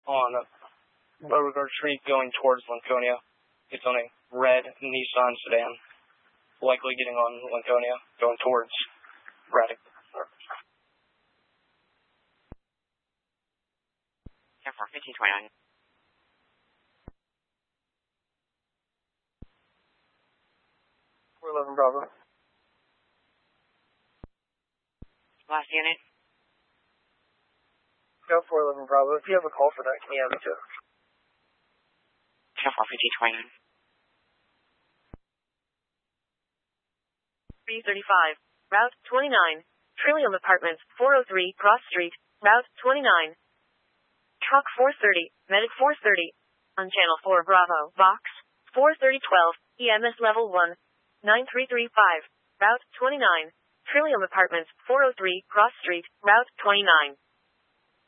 on Beauregard Street going towards Lincolnia. It's on a red Nissan sedan, likely getting on Lincolnia, going towards Braddock. 1529. Bravo. Last unit. Go 411 Bravo. If you have a call for that, can you have it too? 1529. 335. Route 29. Trillium Apartments, 403 Cross Street, Route 29. Truck 430, Medic 430. On Channel 4 Bravo, Box 43012, EMS Level 1, 9335. Route 29. Trillium Apartments, 403 Cross Street, Route 29.